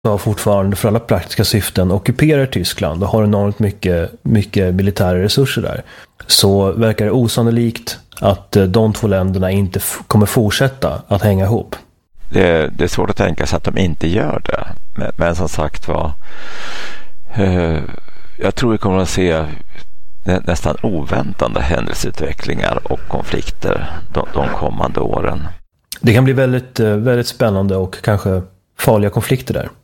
har fortfarande för alla praktiska syften ockuperar Tyskland och har enormt mycket militära resurser där, så verkar det osannolikt att de två länderna inte kommer fortsätta att hänga ihop. Det är svårt att tänka sig att de inte gör det. Men som sagt var, jag tror vi kommer att se nästan oväntande händelseutvecklingar och konflikter de kommande åren. Det kan bli väldigt, väldigt spännande och kanske farliga konflikter där.